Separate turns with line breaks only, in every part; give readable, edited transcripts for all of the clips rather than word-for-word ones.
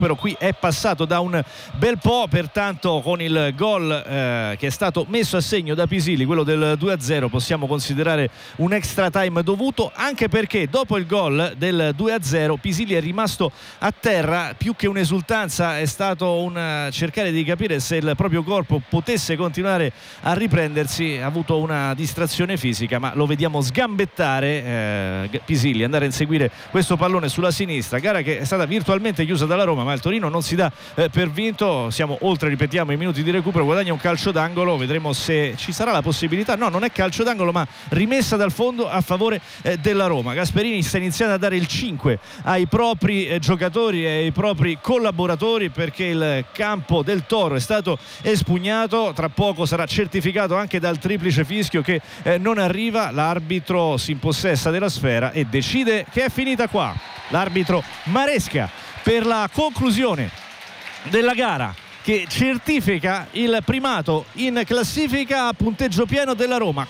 recupero qui è passato da un bel po', pertanto con il gol che è stato messo a segno da Pisilli, quello del 2-0, possiamo considerare un extra time dovuto, anche perché dopo il gol del 2-0 Pisilli è rimasto a terra. Più che un'esultanza è stato un cercare di capire se il proprio corpo potesse continuare a riprendersi. Ha avuto una distrazione fisica, ma lo vediamo sgambettare Pisilli, andare a inseguire questo pallone sulla sinistra, gara che è stata virtualmente chiusa dalla Roma, ma il Torino non si dà per vinto. Siamo oltre, ripetiamo, i minuti di recupero, guadagna un calcio d'angolo, vedremo se ci sarà la possibilità. No, non è calcio d'angolo, ma rimessa dal fondo a favore della Roma. Gasperini sta iniziando a dare il 5 ai propri giocatori e ai propri collaboratori, perché il campo del Toro è stato espugnato, tra poco sarà certificato anche dal triplice fischio che non arriva. L'arbitro si impossessa della sfera e decide che è finita qua. L'arbitro Maresca per la conclusione della gara, che certifica il primato in classifica a punteggio pieno della Roma,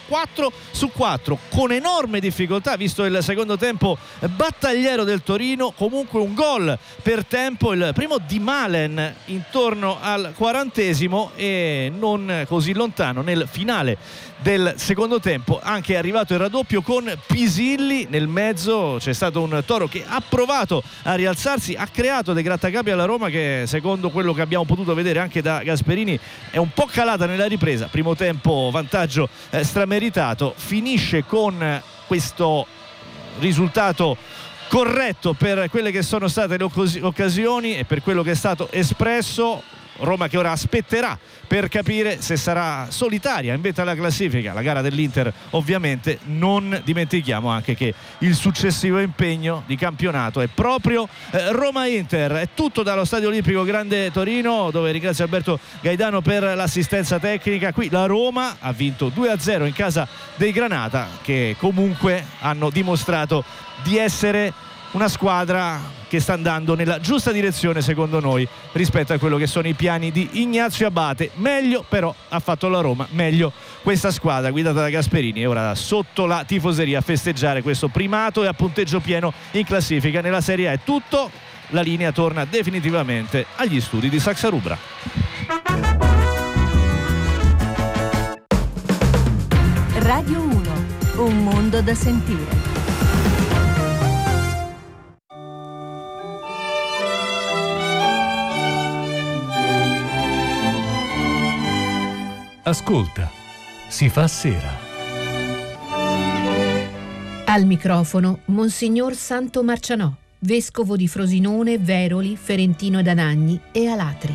4-4, con enorme difficoltà visto il secondo tempo battagliero del Torino. Comunque un gol per tempo, il primo di Malen intorno al 40esimo, e non così lontano nel finale del secondo tempo anche è arrivato il raddoppio con Pisilli. Nel mezzo c'è stato un Toro che ha provato a rialzarsi, ha creato dei grattacapi alla Roma che, secondo quello che abbiamo potuto vedere anche da Gasperini, è un po' calata nella ripresa. Primo tempo vantaggio strameritato, finisce con questo risultato corretto per quelle che sono state le occasioni e per quello che è stato espresso. Roma che ora aspetterà per capire se sarà solitaria in vetta alla classifica. La gara dell'Inter, ovviamente. Non dimentichiamo anche che il successivo impegno di campionato è proprio Roma-Inter. È tutto dallo Stadio Olimpico Grande Torino, dove ringrazio Alberto Gaidano per l'assistenza tecnica. Qui la Roma ha vinto 2-0 in casa dei Granata, che comunque hanno dimostrato di essere una squadra che sta andando nella giusta direzione, secondo noi, rispetto a quello che sono i piani di Ignazio Abate. Meglio però ha fatto la Roma, meglio questa squadra guidata da Gasperini, e ora sotto la tifoseria a festeggiare questo primato e a punteggio pieno in classifica nella Serie A. È tutto, la linea torna definitivamente agli studi di Saxa Rubra.
Radio 1, un mondo da sentire.
Ascolta, si fa sera.
Al microfono Monsignor Santo Marcianò, vescovo di Frosinone, Veroli, Ferentino ed Anagni e Alatri.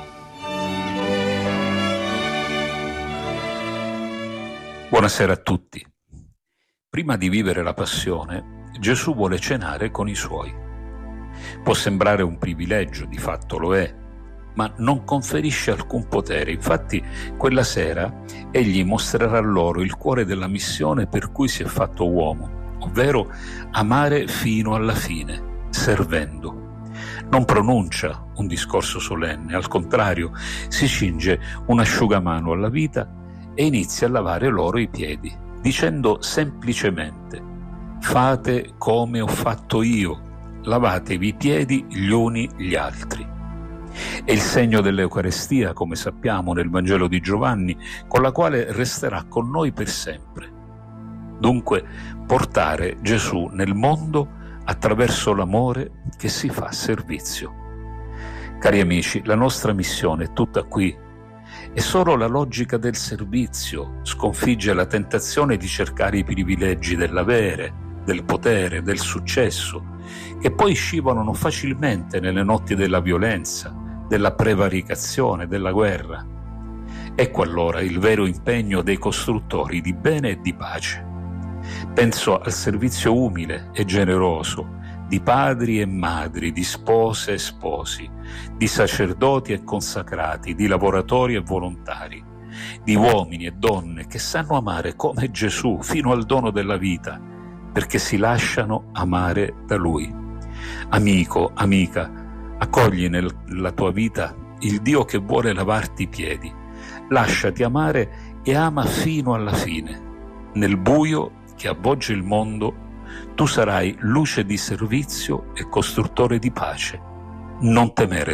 Buonasera a tutti. Prima di vivere la passione, Gesù vuole cenare con i suoi. Può sembrare un privilegio, di fatto lo è, ma non conferisce alcun potere. Infatti, quella sera egli mostrerà loro il cuore della missione per cui si è fatto uomo, ovvero amare fino alla fine, servendo. Non pronuncia un discorso solenne, al contrario, si cinge un asciugamano alla vita e inizia a lavare loro i piedi, dicendo semplicemente: fate come ho fatto io, lavatevi i piedi gli uni gli altri. È il segno dell'Eucarestia, come sappiamo nel Vangelo di Giovanni, con la quale resterà con noi per sempre. Dunque, portare Gesù nel mondo attraverso l'amore che si fa servizio. Cari amici, la nostra missione è tutta qui, e solo la logica del servizio sconfigge la tentazione di cercare i privilegi dell'avere, del potere, del successo, che poi scivolano facilmente nelle notti della violenza, della prevaricazione, della guerra. Ecco allora il vero impegno dei costruttori di bene e di pace. Penso al servizio umile e generoso di padri e madri, di spose e sposi, di sacerdoti e consacrati, di lavoratori e volontari, di uomini e donne che sanno amare come Gesù fino al dono della vita, perché si lasciano amare da Lui. Amico, amica, accogli nella tua vita il Dio che vuole lavarti i piedi. Lasciati amare e ama fino alla fine. Nel buio che avvolge il mondo, tu sarai luce di servizio e costruttore di pace. Non temere